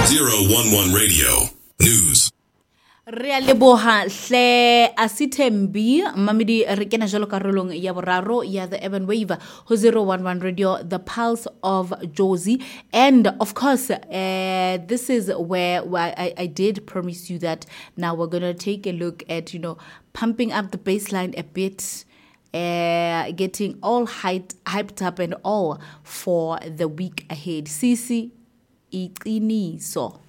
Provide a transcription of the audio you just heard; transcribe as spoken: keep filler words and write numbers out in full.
zero one one Radio News. Re a leboha hle Asitembi mamedi re kena jalo karolong ya boraro ya the Urban Wave ho zero one one Radio, the pulse of Jozi. And of course uh, this is where, where I, I did promise you that now we're gonna take a look at, you know, pumping up the baseline a bit, uh, getting all hyped, hyped up and all for the week ahead. Sisi iqiniso.